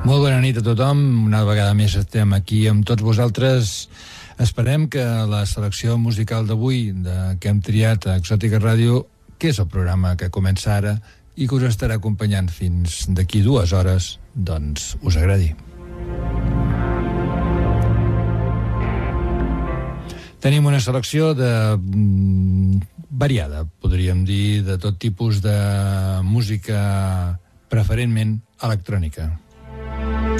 Molt bona nit a tothom, una vegada més estem aquí amb tots vosaltres. Esperem que la selecció musical d'avui que hem triat a Exòtica Ràdio, que és el programa que comença ara i que us estarà acompanyant fins d'aquí 2 hores, doncs us agradi. Tenim una selecció variada, podríem dir, de tot tipus de música, preferentment electrònica.